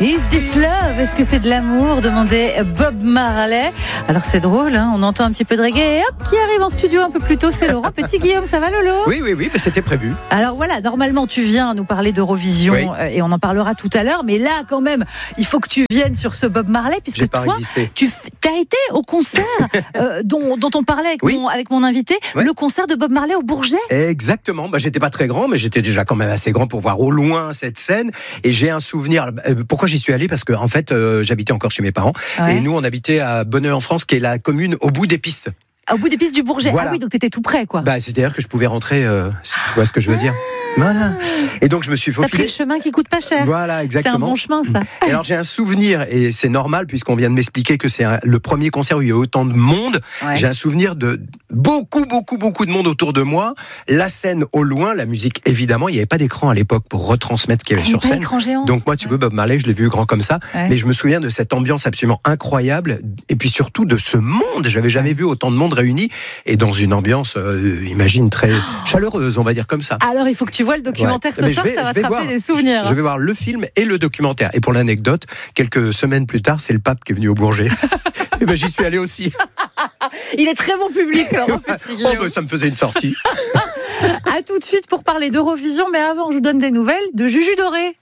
Is this love? Est-ce que c'est de l'amour? Demandait Bob Marley. Alors c'est drôle, hein, on entend un petit peu de reggae et hop, qui arrive en studio un peu plus tôt, c'est Laurent Petit-Guillaume. Ça va, Lolo? Oui, mais c'était prévu. Alors voilà, normalement tu viens nous parler d'Eurovision, oui. Et on en parlera tout à l'heure, mais là quand même, il faut que tu viennes sur ce Bob Marley, puisque toi, tu as été au concert dont on parlait avec mon invité, le concert de Bob Marley au Bourget. Exactement, j'étais pas très grand, mais j'étais déjà quand même assez grand pour voir au loin cette scène, et j'ai un souvenir. Pourquoi j'y suis allé? Parce que en fait, j'habitais encore chez mes parents, et nous on habitait à Bonneuil-en-France, qui est la commune au bout des pistes. Au bout des pistes du Bourget. Voilà. Ah oui, donc t'étais tout près, quoi. C'est-à-dire que je pouvais rentrer, si tu vois ce que je veux dire. Voilà. Et donc je me suis faufilé. T'as pris le chemin qui coûte pas cher. Voilà, exactement. C'est un bon chemin, ça. Et alors j'ai un souvenir, et c'est normal puisqu'on vient de m'expliquer que c'est le premier concert où il y a autant de monde. Ouais. J'ai un souvenir de beaucoup de monde autour de moi. La scène au loin, la musique évidemment. Il n'y avait pas d'écran à l'époque pour retransmettre ce qu'il y avait sur scène. Écran géant. Donc moi, tu veux, Bob Marley, je l'ai vu grand comme ça. Ouais. Mais je me souviens de cette ambiance absolument incroyable. Et puis surtout de ce monde. J'avais jamais vu autant de monde réuni. Et dans une ambiance, imagine, très chaleureuse, on va dire comme ça. Alors, il faut que tu vois le documentaire ce soir, ça va te rappeler des souvenirs. Je vais voir le film et le documentaire. Et pour l'anecdote, quelques semaines plus tard, c'est le pape qui est venu au Bourget. Et j'y suis allé aussi. Il est très bon public, Laurent Petit-Guillaume. Ça me faisait une sortie. À tout de suite pour parler d'Eurovision, mais avant, je vous donne des nouvelles de Juju Doré.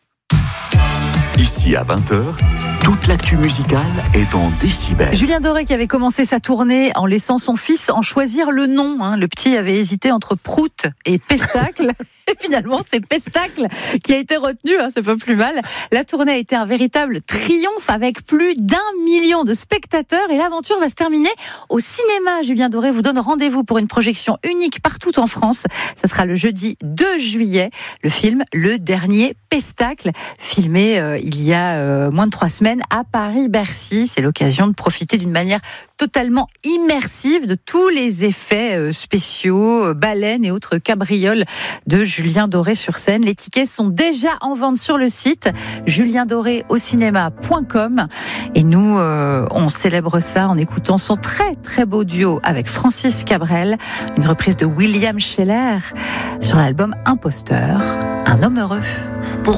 Ici à 20h, toute l'actu musicale est en décibels. Julien Doré qui avait commencé sa tournée en laissant son fils en choisir le nom. Le petit avait hésité entre Prout et Pestacle. Et finalement, c'est Pestacle qui a été retenu, c'est pas plus mal. La tournée a été un véritable triomphe avec plus d'1 million de spectateurs et l'aventure va se terminer au cinéma. Julien Doré vous donne rendez-vous pour une projection unique partout en France. Ça sera le jeudi 2 juillet. Le film Le Dernier Pestacle, filmé il y a moins de 3 semaines à Paris-Bercy. C'est l'occasion de profiter d'une manière totalement immersive de tous les effets spéciaux, baleines et autres cabrioles de Julien Doré sur scène. Les tickets sont déjà en vente sur le site juliendoréaucinéma.com et nous, on célèbre ça en écoutant son très très beau duo avec Francis Cabrel, une reprise de William Scheller sur l'album Imposteur, un homme heureux.